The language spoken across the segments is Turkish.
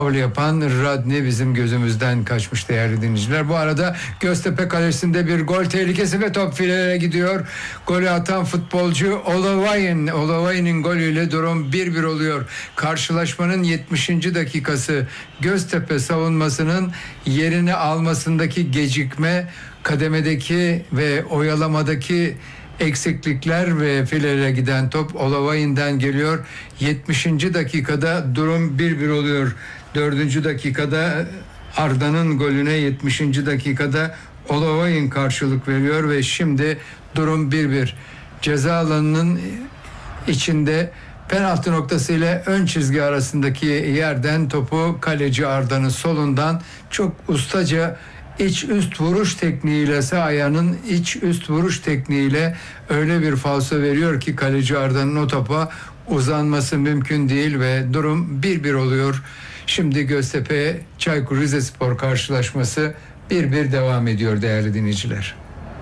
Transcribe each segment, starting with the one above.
faul yapan Radni bizim gözümüzden kaçmış değerli dinleyiciler. Bu arada Göztepe kalesinde bir gol tehlikesi ve top filelere gidiyor. Golü atan futbolcu Olavay'ın golüyle durum 1-1 oluyor. Karşılaşmanın 70. dakikası. Göztepe savunmasının yerini almasındaki gecikme, kademedeki ve oyalamadaki eksiklikler ve filelere giden top Olavay'ından geliyor. 70. dakikada durum 1-1 oluyor. 4. dakikada Arda'nın golüne 70. dakikada Olavay'ın karşılık veriyor ve şimdi durum 1-1. Ceza alanının içinde penaltı noktası ile ön çizgi arasındaki yerden topu kaleci Arda'nın solundan çok ustaca iç üst vuruş tekniğiyle, sağ ayağının iç üst vuruş tekniğiyle öyle bir falso veriyor ki kaleci Arda'nın o topa uzanması mümkün değil ve durum 1-1 oluyor. Şimdi Göztepe Çaykur Rizespor karşılaşması 1-1 devam ediyor değerli dinleyiciler.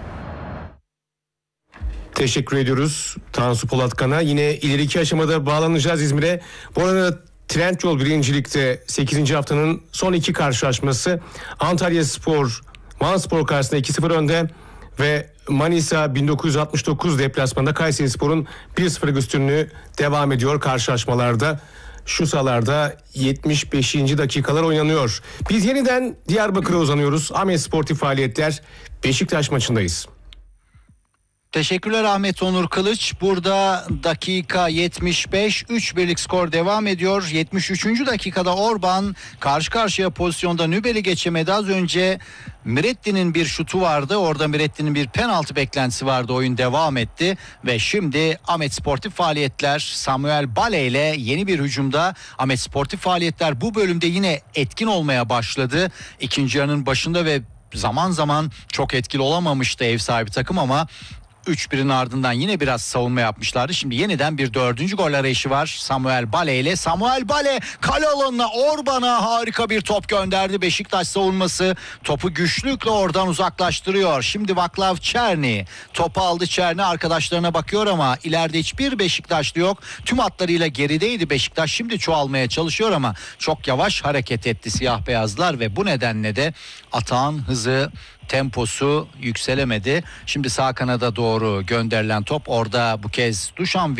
Teşekkür ediyoruz Tansu Polatkan'a. Yine ileriki aşamada bağlanacağız İzmir'e. Bu arada Trendyol birincilikte 8. haftanın son iki karşılaşması Antalyaspor Manspor karşısında 2-0 önde ve Manisa 1969 deplasmanında Kayserispor'un 1-0 üstünlüğü devam ediyor karşılaşmalarda. Şu sahalarda 75. dakikalar oynanıyor. Biz yeniden Diyarbakır'a uzanıyoruz. Ahmet Sportif Faaliyetler Beşiktaş maçındayız. Teşekkürler Ahmet Onur Kılıç. Burada dakika 75, 3-1'lik skor devam ediyor. 73. dakikada Orban karşı karşıya pozisyonda Nübel'i geçemedi. Az önce Miretti'nin bir şutu vardı. Orada Miretti'nin bir penaltı beklentisi vardı. Oyun devam etti ve şimdi Ahmet Sportif Faaliyetler Samuel Bale ile yeni bir hücumda. Ahmet Sportif Faaliyetler bu bölümde yine etkin olmaya başladı. İkinci yarının başında ve zaman zaman çok etkili olamamıştı ev sahibi takım ama 3-1'in ardından yine biraz savunma yapmışlardı. Şimdi yeniden bir 4. gol arayışı var Samuel Bale ile. Samuel Bale kale alanına Orban'a harika bir top gönderdi. Beşiktaş savunması topu güçlükle oradan uzaklaştırıyor. Şimdi Vaklav Çerni topu aldı. Çerni arkadaşlarına bakıyor ama ileride hiçbir Beşiktaşlı yok. Tüm hatlarıyla gerideydi Beşiktaş. Şimdi çoğalmaya çalışıyor ama çok yavaş hareket etti siyah beyazlar ve bu nedenle de atağın hızı, temposu yükselemedi. Şimdi sağ kanada doğru gönderilen top, orada bu kez Dušan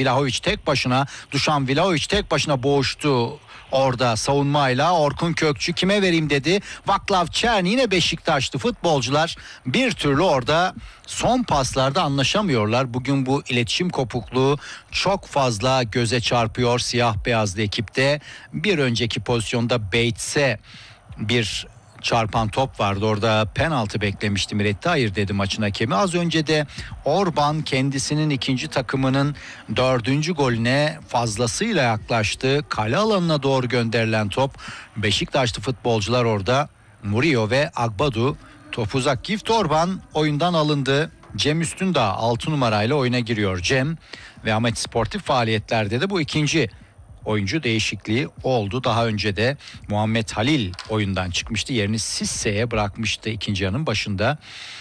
Vlahović tek başına boğuştu orada savunmayla. Orkun Kökçü kime vereyim dedi. Vaklav Çerni yine Beşiktaşlı futbolcular bir türlü orada son paslarda anlaşamıyorlar. Bugün bu iletişim kopukluğu çok fazla göze çarpıyor siyah beyazlı ekipte. Bir önceki pozisyonda Bates'e bir çarpan top vardı. Orada penaltı beklemişti Miretti. Hayır dedi maçın hakemi. Az önce de Orban kendisinin ikinci takımının 4. golüne fazlasıyla yaklaştı. Kale alanına doğru gönderilen top. Beşiktaşlı futbolcular orada Murillo ve Agbadu top uzak. Gift Orban oyundan alındı. Cem Üstündağ 6 numarayla oyuna giriyor. Cem ve Ahmet Sportif Faaliyetlerde de bu ikinci oyuncu değişikliği oldu. Daha önce de Muhammed Halil oyundan çıkmıştı. Yerini Sisse'ye bırakmıştı ikinci yarının başında.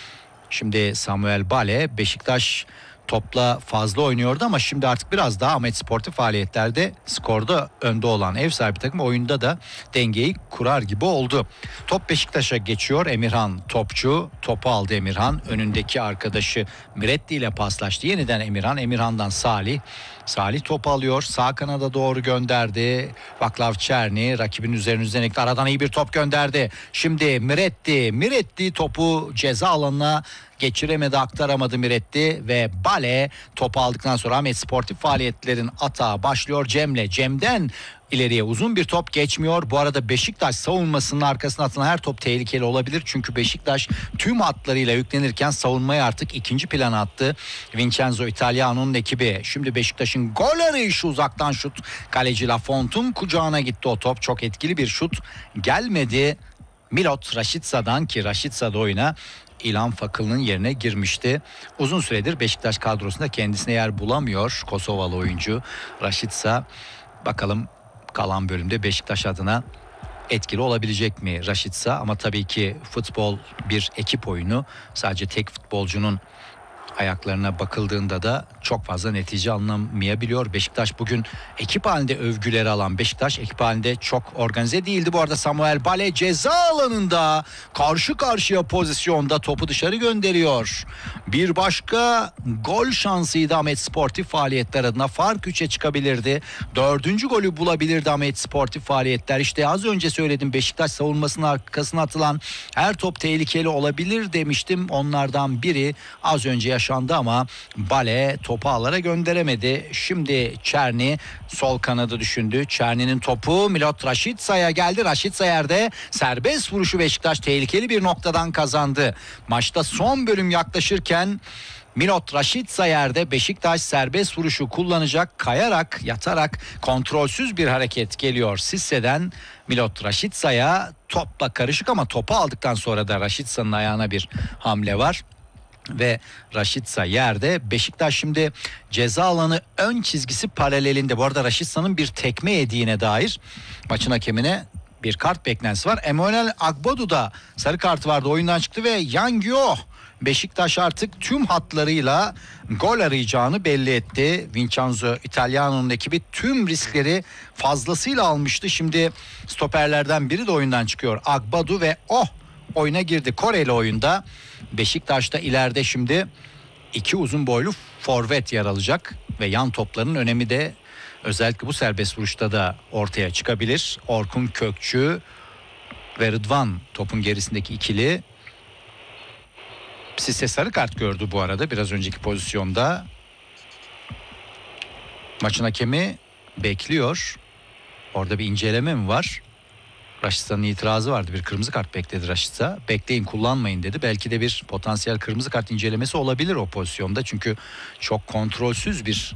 Şimdi Samuel Bale, Beşiktaş topla fazla oynuyordu ama şimdi artık biraz daha Ahmet Sportif Faaliyetlerde skorda önde olan ev sahibi takım oyunda da dengeyi kurar gibi oldu. Top Beşiktaş'a geçiyor. Emirhan topçu. Topu aldı Emirhan. Önündeki arkadaşı Miretti ile paslaştı. Yeniden Emirhan'dan Salih. Salih topu alıyor. Sağ kanada doğru gönderdi. Vaklav Çerni rakibin üzerinden ekti. Aradan iyi bir top gönderdi. Şimdi Miretti topu ceza alanına geçiremedi, aktaramadı Miretti ve Bale topu aldıktan sonra Ahmet Sportif Faaliyetlerin atağı başlıyor Cem'den ileriye uzun bir top geçmiyor. Bu arada Beşiktaş savunmasının arkasına atılan her top tehlikeli olabilir. Çünkü Beşiktaş tüm hatlarıyla yüklenirken savunmayı artık ikinci plana attı. Vincenzo Italiano'nun ekibi. Şimdi Beşiktaş'ın gol arayışı, uzaktan şut. Kaleci Lafont'un kucağına gitti o top. Çok etkili bir şut gelmedi. Milot Raşitsa'dan, ki Raşitsa da oyuna İlhan Fakıl'ın yerine girmişti. Uzun süredir Beşiktaş kadrosunda kendisine yer bulamıyor Kosovalı oyuncu Raşitsa. Bakalım kalan bölümde Beşiktaş adına etkili olabilecek mi Raşitsa? Ama tabii ki futbol bir ekip oyunu. Sadece tek futbolcunun ayaklarına bakıldığında da çok fazla netice alınamayabiliyor. Beşiktaş bugün ekip halinde övgüleri alan Beşiktaş ekip halinde çok organize değildi. Bu arada Samuel Bale ceza alanında karşı karşıya pozisyonda topu dışarı gönderiyor. Bir başka gol şansıydı Ahmet Sportif Faaliyetler adına. Fark 3'e çıkabilirdi. 4. golü bulabilirdi Ahmet Sportif Faaliyetler. İşte az önce söyledim, Beşiktaş savunmasının arkasına atılan her top tehlikeli olabilir demiştim. Onlardan biri az önce yaşandı ama Bale topu ağlara gönderemedi. Şimdi Çerni sol kanadı düşündü. Çerni'nin topu Milot Raşitsa'ya geldi. Raşitsa yerde, serbest vuruşu Beşiktaş tehlikeli bir noktadan kazandı. Maçta son bölüm yaklaşırken Milot Raşitsa yerde, Beşiktaş serbest vuruşu kullanacak. Kayarak, yatarak kontrolsüz bir hareket geliyor Sisse'den Milot Raşitsa'ya, topla karışık ama topu aldıktan sonra da Raşitsa'nın ayağına bir hamle var. Ve Raşitsa yerde. Beşiktaş şimdi ceza alanı ön çizgisi paralelinde. Bu arada Raşitsa'nın bir tekme yediğine dair maçın hakemine bir kart beklentisi var. Emmanuel Agbodu da sarı kartı vardı, oyundan çıktı ve Yangyo, Beşiktaş artık tüm hatlarıyla gol arayacağını belli etti. Vincenzo Italiano'nun ekibi tüm riskleri fazlasıyla almıştı. Şimdi stoperlerden biri de oyundan çıkıyor, Agbodu, ve oyuna girdi. Koreli oyunda. Beşiktaş'ta ileride şimdi 2 uzun boylu forvet yer alacak ve yan topların önemi de özellikle bu serbest vuruşta da ortaya çıkabilir. Orkun Kökçü ve Rıdvan topun gerisindeki ikili. Sisse sarı kart gördü bu arada biraz önceki pozisyonda. Maçın hakemi bekliyor. Orada bir inceleme mi var? Raşitsa'nın itirazı vardı. Bir kırmızı kart bekledi Raşitsa. Bekleyin, kullanmayın dedi. Belki de bir potansiyel kırmızı kart incelemesi olabilir o pozisyonda. Çünkü çok kontrolsüz bir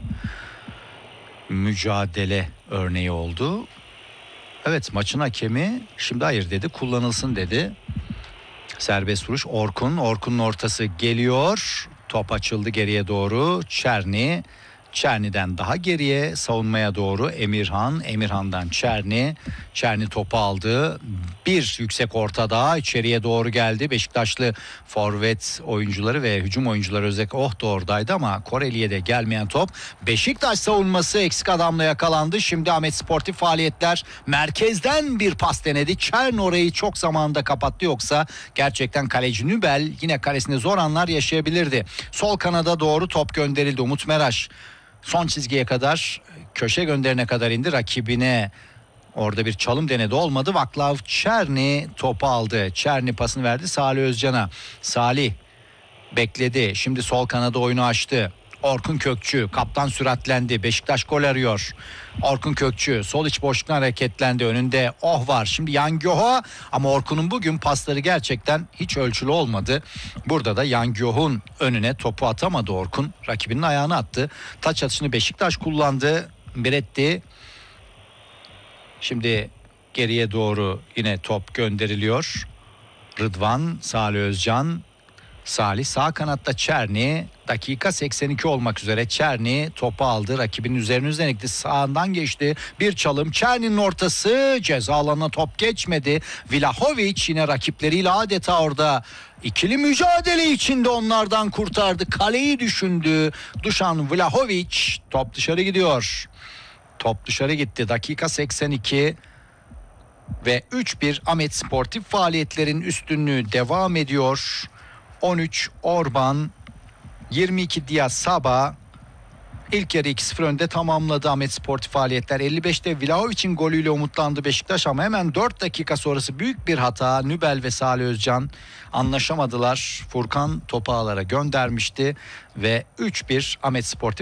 mücadele örneği oldu. Evet, maçın hakemi şimdi hayır dedi, kullanılsın dedi. Serbest vuruş Orkun'un ortası geliyor. Top açıldı geriye doğru. Çerni'den daha geriye savunmaya doğru Emirhan'dan Çerni topu aldı. Bir yüksek orta daha içeriye doğru geldi. Beşiktaşlı forvet oyuncuları ve hücum oyuncuları özellikle da oradaydı ama Koreli'ye de gelmeyen top. Beşiktaş savunması eksik adamla yakalandı. Şimdi Ahmet Sportif Faaliyetler merkezden bir pas denedi. Çerni orayı çok zamanında kapattı, yoksa gerçekten kaleci Nübel yine kalesinde zor anlar yaşayabilirdi. Sol kanada doğru top gönderildi. Umut Meraş son çizgiye kadar, köşe gönderine kadar indi. Rakibine orada bir çalım denedi, olmadı. Vaclav Černi topu aldı. Černi pasını verdi Salih Özcan'a. Salih bekledi. Şimdi sol kanada oyunu açtı. Orkun Kökçü, kaptan süratlendi. Beşiktaş gol arıyor. Orkun Kökçü sol iç boşluktan hareketlendi. Önünde var. Şimdi Yangyoho, ama Orkun'un bugün pasları gerçekten hiç ölçülü olmadı. Burada da Yangyoho'nun önüne topu atamadı Orkun. Rakibinin ayağına attı. Taç atışını Beşiktaş kullandı. Beretti. Şimdi geriye doğru yine top gönderiliyor. Rıdvan, Salih Özcan. Salih sağ kanatta, Çerni, dakika 82 olmak üzere. Çerni topu aldı, rakibinin üzerine gitti, sağından geçti, bir çalım, Çerni'nin ortası, ceza alanına top geçmedi. Vlahovic yine rakipleriyle adeta orada ikili mücadele içinde onlardan kurtardı, kaleyi düşündü Dušan Vlahovic. Top dışarı gidiyor, top dışarı gitti, dakika 82 ve 3-1 Ahmet Sportif Faaliyetlerin üstünlüğü devam ediyor. 13 Orban, 22 Diaz Saba. İlk yarı 2-0 önde tamamladı Ahmet Sportif Faaliyetler. 55'te Vlahovic'in golüyle umutlandı Beşiktaş ama hemen 4 dakika sonrası büyük bir hata. Nübel ve Salih Özcan anlaşamadılar. Furkan topu ağlara göndermişti ve 3-1 Ahmet Sportif